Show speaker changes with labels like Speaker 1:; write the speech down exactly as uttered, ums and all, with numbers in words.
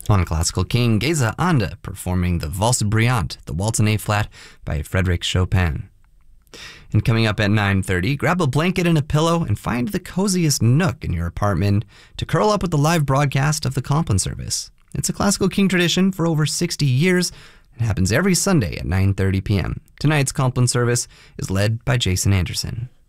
Speaker 1: On Classical King, Geza Anda performing the Valse Brillante, the Waltz in A-flat by Frédéric Chopin. And coming up at nine thirty, grab a blanket and a pillow and find the coziest nook in your apartment to curl up with the live broadcast of the Compline service. It's a Classical King tradition for over sixty years. It happens every Sunday at nine thirty p m Tonight's Compline service is led by Jason Anderson.